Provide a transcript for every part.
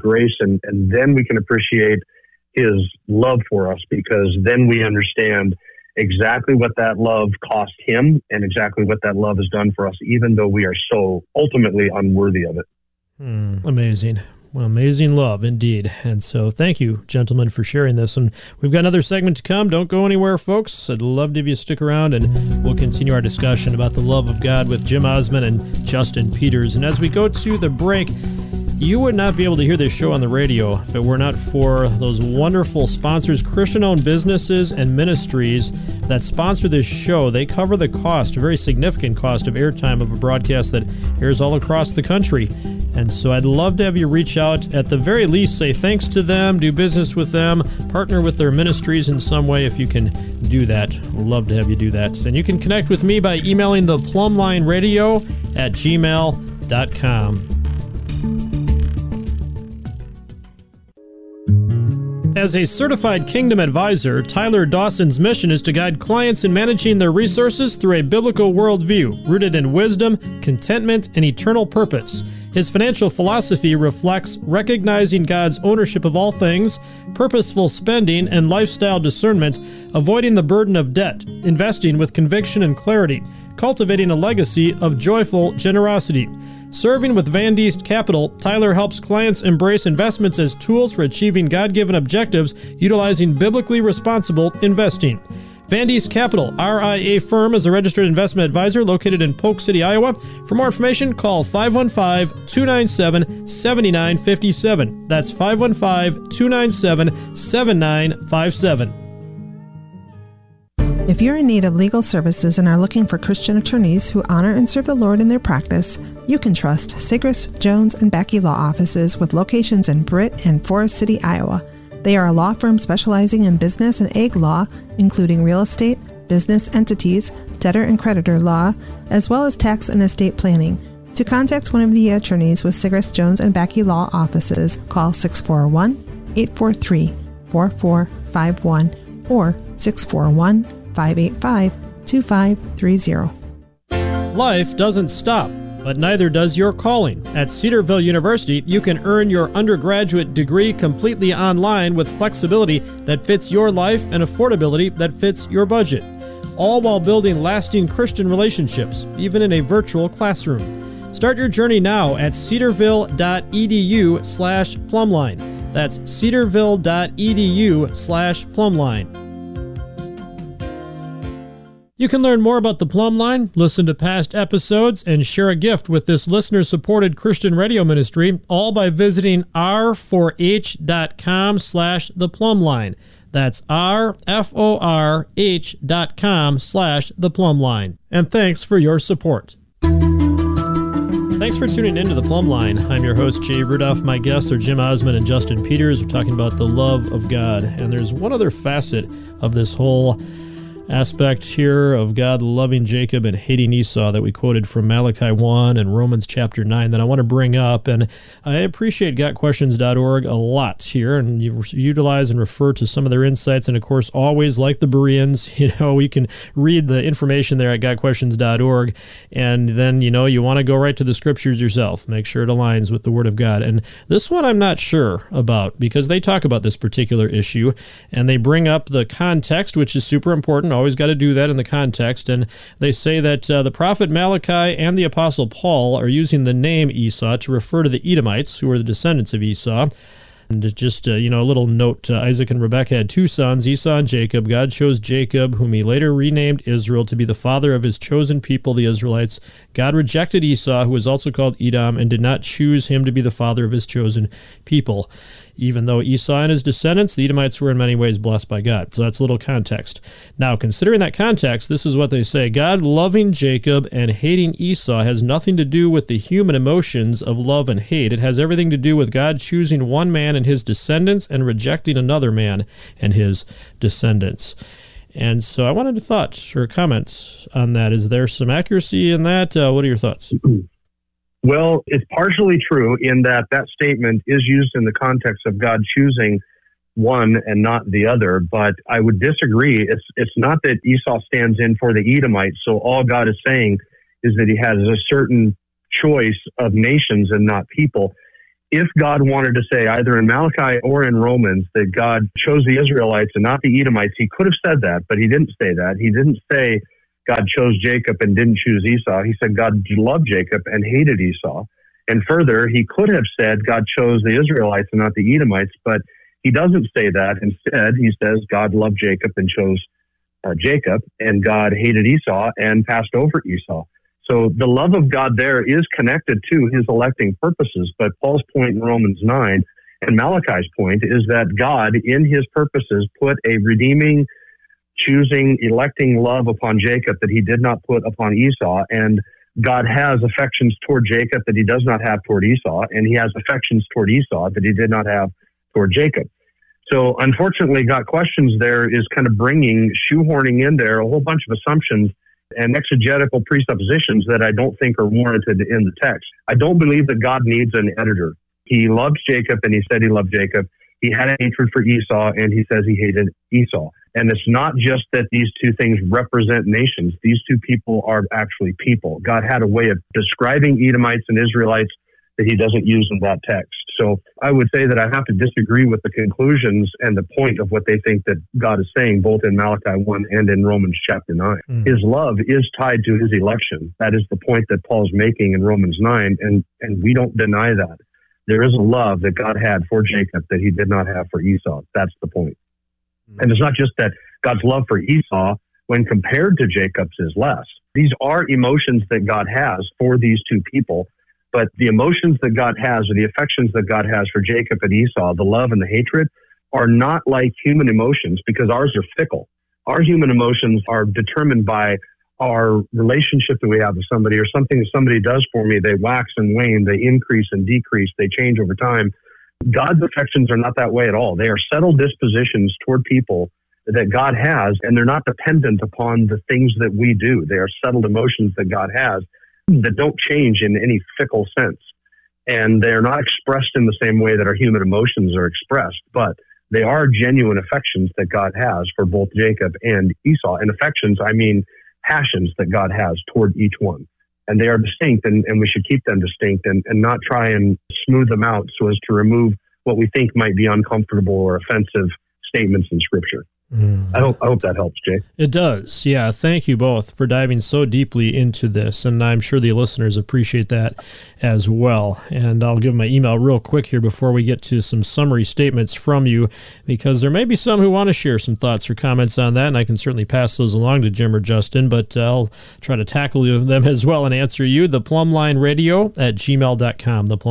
grace, and then we can appreciate his love for us, because then we understand exactly what that love cost him and exactly what that love has done for us, even though we are so ultimately unworthy of it. Amazing. Well, amazing love indeed. And so thank you, gentlemen, for sharing this. And we've got another segment to come. Don't go anywhere, folks. I'd love to have you stick around, and we'll continue our discussion about the love of God with Jim Osman and Justin Peters. And as we go to the break, you would not be able to hear this show on the radio if it were not for those wonderful sponsors, Christian-owned businesses and ministries that sponsor this show. They cover the cost, a very significant cost of airtime of a broadcast that airs all across the country. And so I'd love to have you reach out, at the very least, say thanks to them, do business with them, partner with their ministries in some way if you can do that. We'd love to have you do that. And you can connect with me by emailing the plumlineradio@gmail.com. As a certified Kingdom advisor, Tyler Dawson's mission is to guide clients in managing their resources through a biblical worldview rooted in wisdom, contentment, and eternal purpose. His financial philosophy reflects recognizing God's ownership of all things, purposeful spending, and lifestyle discernment, avoiding the burden of debt, investing with conviction and clarity, cultivating a legacy of joyful generosity. Serving with Van Diest Capital, Tyler helps clients embrace investments as tools for achieving God-given objectives utilizing biblically responsible investing. Van Diest Capital, RIA firm, is a registered investment advisor located in Polk City, Iowa. For more information, call 515-297-7957. That's 515-297-7957. If you're in need of legal services and are looking for Christian attorneys who honor and serve the Lord in their practice, you can trust Sigris, Jones, and Backey Law Offices with locations in Britt and Forest City, Iowa. They are a law firm specializing in business and ag law, including real estate, business entities, debtor and creditor law, as well as tax and estate planning. To contact one of the attorneys with Sigris, Jones, and Backey Law Offices, call 641-843-4451 or 641-585-2530. Life doesn't stop, but neither does your calling. At Cedarville University, you can earn your undergraduate degree completely online with flexibility that fits your life and affordability that fits your budget, all while building lasting Christian relationships, even in a virtual classroom. Start your journey now at cedarville.edu/plumline. That's cedarville.edu/plumline. You can learn more about the Plumb Line, listen to past episodes, and share a gift with this listener-supported Christian radio ministry, all by visiting r4h.com/theplumbline. That's rforh.com/theplumbline. And thanks for your support. Thanks for tuning in to the Plumb Line. I'm your host, Jay Rudolph. My guests are Jim Osman and Justin Peters. We're talking about the love of God. And there's one other facet of this whole aspect here of God loving Jacob and hating Esau that we quoted from Malachi 1 and Romans chapter 9 that I want to bring up. And I appreciate gotquestions.org a lot here, and you utilize and refer to some of their insights. And of course, always like the Bereans, you can read the information there at gotquestions.org. And then, you want to go right to the scriptures yourself. Make sure it aligns with the Word of God. And this one I'm not sure about, because they talk about this particular issue and they bring up the context, which is super important. Always got to do that in the context. And they say that the prophet Malachi and the apostle Paul are using the name Esau to refer to the Edomites, who are the descendants of Esau. And just, a little note, Isaac and Rebekah had two sons, Esau and Jacob. God chose Jacob, whom he later renamed Israel, to be the father of his chosen people, the Israelites. God rejected Esau, who was also called Edom, and did not choose him to be the father of his chosen people. Even though Esau and his descendants, the Edomites, were in many ways blessed by God. So that's a little context. Now, considering that context, this is what they say. God loving Jacob and hating Esau has nothing to do with the human emotions of love and hate. It has everything to do with God choosing one man and his descendants and rejecting another man and his descendants. And so I wanted to thoughts or comments on that. Is there some accuracy in that? What are your thoughts? Well, it's partially true in that statement is used in the context of God choosing one and not the other, but I would disagree. It's not that Esau stands in for the Edomites, so all God is saying is that he has a certain choice of nations and not people. if God wanted to say either in Malachi or in Romans that God chose the Israelites and not the Edomites, he could have said that, but he didn't say that. He didn't say God chose Jacob and didn't choose Esau. He said God loved Jacob and hated Esau. And further, he could have said God chose the Israelites and not the Edomites, but he doesn't say that. Instead, he says God loved Jacob and chose Jacob, and God hated Esau and passed over Esau. So the love of God there is connected to his electing purposes. But Paul's point in Romans 9 and Malachi's point is that God, in his purposes, put a redeeming, choosing, electing love upon Jacob that he did not put upon Esau. And God has affections toward Jacob that he does not have toward Esau. And he has affections toward Esau that he did not have toward Jacob. So unfortunately, God questions there is kind of shoehorning in there a whole bunch of assumptions and exegetical presuppositions that I don't think are warranted in the text. I don't believe that God needs an editor. He loved Jacob, and he said he loved Jacob. He had a hatred for Esau, and he says he hated Esau. And it's not just that these two things represent nations. These two people are actually people. God had a way of describing Edomites and Israelites that he doesn't use in that text. So I would say that I have to disagree with the conclusions and the point of what they think that God is saying, both in Malachi 1 and in Romans chapter 9. His love is tied to his election. That is the point that Paul's making in Romans 9, and we don't deny that. There is a love that God had for Jacob that he did not have for Esau. That's the point. And it's not just that God's love for Esau, when compared to Jacob's, is less. These are emotions that God has for these two people. But the emotions that God has, or the affections that God has for Jacob and Esau, the love and the hatred, are not like human emotions, because ours are fickle. Our human emotions are determined by our relationship that we have with somebody, or something that somebody does for me. They wax and wane, they increase and decrease, they change over time. God's affections are not that way at all. They are settled dispositions toward people that God has, and they're not dependent upon the things that we do. They are settled emotions that God has that don't change in any fickle sense. And they're not expressed in the same way that our human emotions are expressed, but they are genuine affections that God has for both Jacob and Esau. And affections, I mean passions that God has toward each one. And they are distinct, and we should keep them distinct and not try and smooth them out so as to remove what we think might be uncomfortable or offensive statements in Scripture. I hope that helps, Jay. It does. Yeah. Thank you both for diving so deeply into this. And I'm sure the listeners appreciate that as well. And I'll give my email real quick here before we get to some summary statements from you, because there may be some who want to share some thoughts or comments on that. And I can certainly pass those along to Jim or Justin, but I'll try to tackle them as well and answer you. The plumlineradio@gmail.com. The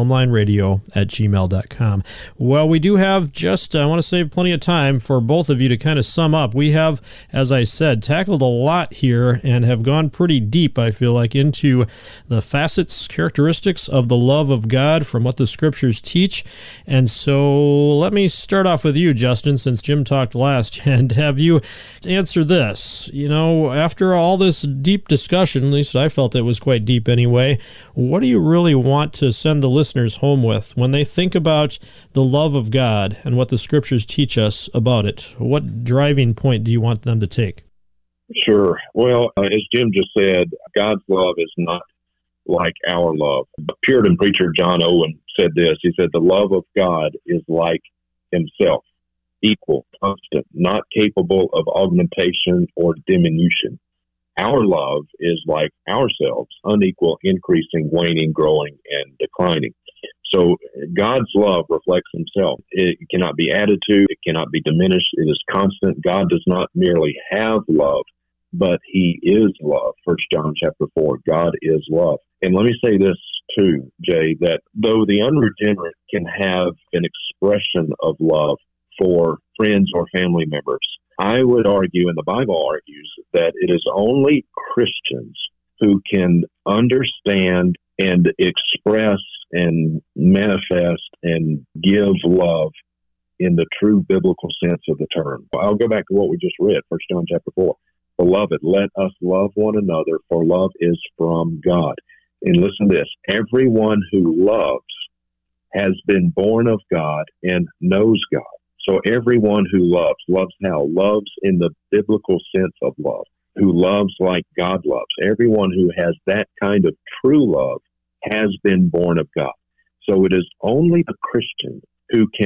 plumlineradio@gmail.com. Well, we do have I want to save plenty of time for both of you to kind of sum up. We have, as I said, tackled a lot here and have gone pretty deep, I feel like, into the facets, characteristics of the love of God from what the Scriptures teach. And so let me start off with you, Justin, since Jim talked last, and have you answer this. You know, after all this deep discussion, at least I felt it was quite deep anyway, what do you really want to send the listeners home with when they think about the love of God and what the Scriptures teach us about it? What driving point do you want them to take? Sure. Well, as Jim just said, God's love is not like our love. The Puritan preacher John Owen said this. He said, the love of God is like himself, equal, constant, not capable of augmentation or diminution. Our love is like ourselves, unequal, increasing, waning, growing, and declining. So God's love reflects himself. It cannot be added to. It cannot be diminished. It is constant. God does not merely have love, but he is love. 1 John chapter 4, God is love. And let me say this too, Jay, that though the unregenerate can have an expression of love for friends or family members, I would argue, and the Bible argues, that it is only Christians who can understand and express and manifest and give love in the true biblical sense of the term. I'll go back to what we just read, 1 John chapter 4. Beloved, let us love one another, for love is from God. And listen to this, everyone who loves has been born of God and knows God. So everyone who loves how? Loves in the biblical sense of love, who loves like God loves. Everyone who has that kind of true love has been born of God. So it is only a Christian who can